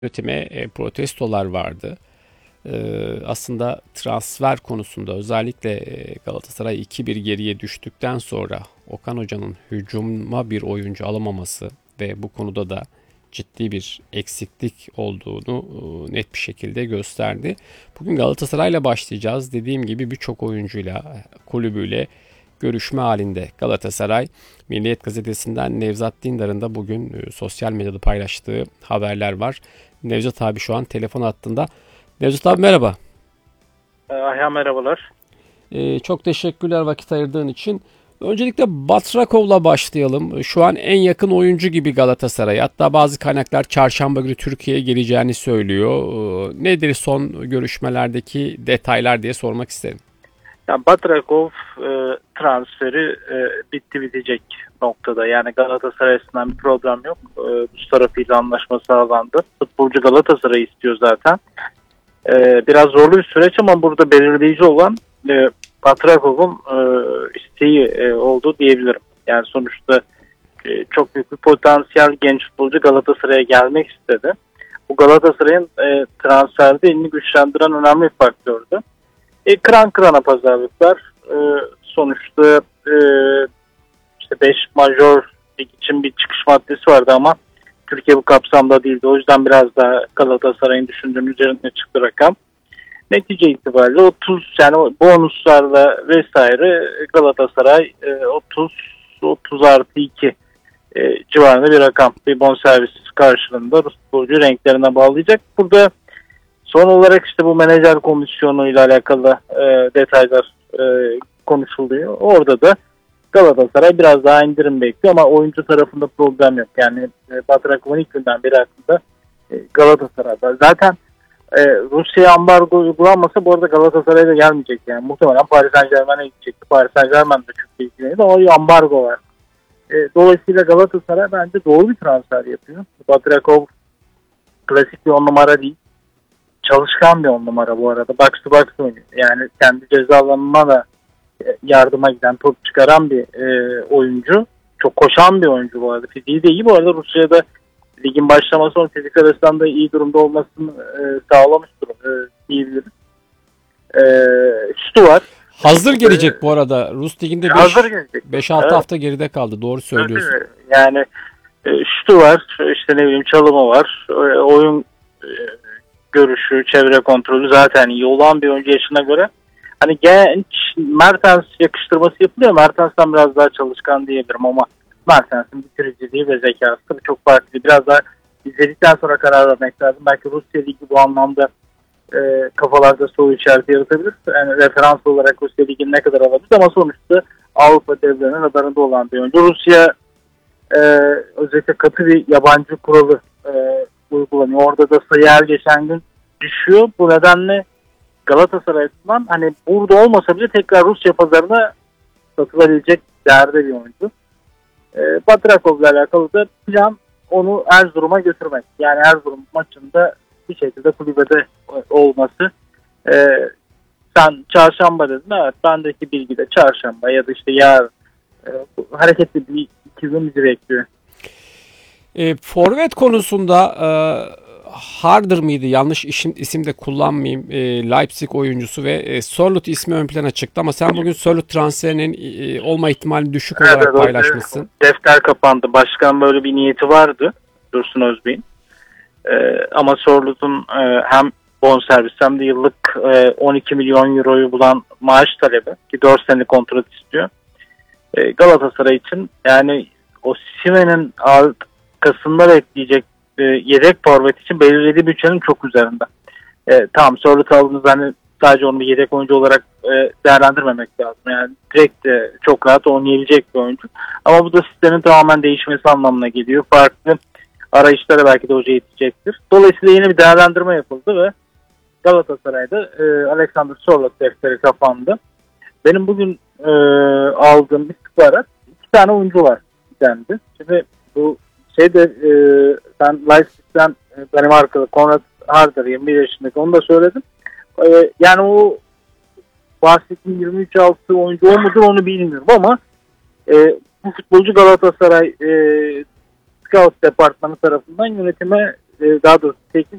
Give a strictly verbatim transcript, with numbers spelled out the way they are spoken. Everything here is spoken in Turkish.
yönetime e, protestolar vardı. E, aslında transfer konusunda özellikle e, Galatasaray iki bir geriye düştükten sonra Okan Hoca'nın hücuma bir oyuncu alamaması ve bu konuda da ciddi bir eksiklik olduğunu e, net bir şekilde gösterdi. Bugün Galatasaray'la başlayacağız. Dediğim gibi birçok oyuncuyla, kulübüyle görüşme halinde Galatasaray. Milliyet Gazetesi'nden Nevzat Dindar'ın da bugün e, sosyal medyada paylaştığı haberler var. Nevzat abi şu an telefon hattında. Nevzat abi merhaba. Ahya merhabalar. Ee, çok teşekkürler vakit ayırdığın için. Öncelikle Batrakov'la başlayalım. Şu an en yakın oyuncu gibi Galatasaray. Hatta bazı kaynaklar çarşamba günü Türkiye'ye geleceğini söylüyor. Ee, nedir son görüşmelerdeki detaylar diye sormak isterim. Yani Batrakov e, transferi e, bitti bitecek noktada. Yani Galatasaray açısından bir problem yok. E, bu tarafıyla anlaşma sağlandı. Futbolcu Galatasaray istiyor zaten. E, biraz zorlu bir süreç ama burada belirleyici olan e, Batrakov'un e, isteği e, oldu diyebilirim. Yani sonuçta e, çok büyük bir potansiyel genç futbolcu Galatasaray'a gelmek istedi. Bu Galatasaray'ın e, transferde elini güçlendiren önemli bir faktördü. E, kıran kırana pazarlıklar. E, sonuçta e, işte beş major lig için bir çıkış maddesi vardı ama Türkiye bu kapsamda değildi. O yüzden biraz daha Galatasaray'ın düşündüğünün üzerinde çıktı rakam. Netice itibariyle otuz yani bonuslarla vesaire Galatasaray e, otuz otuz artı iki e, civarında bir rakam. Bir bonservis karşılığında Rus futbolcu renklerine bağlayacak. Burada son olarak işte bu menajer komisyonu ile alakalı e, detaylar e, konuşuluyor. Orada da Galatasaray biraz daha indirim bekliyor ama oyuncu tarafında problem yok. Yani e, Batrakov'un ilk günden beri aslında e, Galatasaray'da. Zaten e, Rusya'ya ambargo uygulanmasa bu arada Galatasaray'a da gelmeyecek. Yani muhtemelen Paris Saint-Germain'e gidecekti. Paris Saint-Germain de çok ilgileniyordu ama o ambargo var. E, dolayısıyla Galatasaray bence doğru bir transfer yapıyor. Batrakov klasik bir on numara değil. Çalışkan bir on numara bu arada. Box to box oynuyor. Yani kendi ceza alanına da yardıma giden, top çıkaran bir e, oyuncu. Çok koşan bir oyuncu bu arada. Fiziği de iyi. Bu arada Rusya'da ligin başlaması onun fizik arasından da iyi durumda olmasını e, sağlamış durum e, diyebiliriz. E, şutu var. Hazır gelecek bu arada. Rus liginde beş altı evet. hafta geride kaldı. Doğru söylüyorsun. Evet, yani e, şutu var. İşte ne bileyim çalımı var. E, oyun e, görüşü, çevre kontrolü zaten iyi olan bir oyuncu yaşına göre. Hani genç Mertens yakıştırması yapılıyor. Mertens'ten biraz daha çalışkan diyebilirim ama Mertens'in bitiriciliği ve zekası tabii çok farklı. Biraz daha izledikten sonra karar vermek lazım. Belki Rusya Ligi bu anlamda e, kafalarda soru işareti yaratabilir. Yani referans olarak Rusya Ligi'ni ne kadar alabilir ama sonuçta Avrupa devlerinin radarında olan bir oyuncu. Rusya e, özellikle katı bir yabancı kuralı e, uygulanıyor. Orada da sayı her geçen gün düşüyor. Bu nedenle Galatasaray açısından hani burada olmasa bile tekrar Rusya pazarına satılabilecek değerde bir oyuncu. E, Batrakov'la alakalı da plan onu Erzurum'a götürmek. Yani Erzurum maçında bir şekilde kulübede olması. E, sen çarşamba dedin. Evet, bendeki bilgi de çarşamba ya da işte yarın e, hareketli bir iki gün bizi bekliyor. E, forvet konusunda e, Harder mıydı? Yanlış isim, isim de kullanmayayım. E, Leipzig oyuncusu ve e, Sörloth ismi ön plana çıktı ama sen bugün Sörloth transferinin e, olma ihtimali düşük olarak evet, paylaşmışsın. Defter kapandı. Başkan böyle bir niyeti vardı. Dursun Özbey'in. E, ama Sörloth'un e, hem bonservis hem de yıllık e, on iki milyon euroyu bulan maaş talebi ki dört senelik kontrat istiyor. E, Galatasaray için yani Osimhen'in arkasında bekleyecek e, yedek forvet için belirlediği bütçenin çok üzerinde. E, tamam Sörloth aldığınız hani sadece onu bir yedek oyuncu olarak e, değerlendirmemek lazım. Yani direkt de çok rahat oynayabilecek bir oyuncu. Ama bu da sistemin tamamen değişmesi anlamına geliyor. Farklı arayışlara belki de hoca yetecektir. Dolayısıyla yeni bir değerlendirme yapıldı ve Galatasaray'da e, Alexander Sörloth defteri kapandı. Benim bugün e, aldığım istihbarat iki tane oyuncu var dendi. Şimdi bu şeyde e, ben Leipzig'ten e, benim arkada Konrad Harder yirmi bir yaşındaki onu da söyledim. E, yani o bahsettiğim yirmi üç altı oyuncu o mudur onu bilmiyorum ama e, bu futbolcu Galatasaray e, Scout departmanı tarafından yönetime daha doğrusu teknik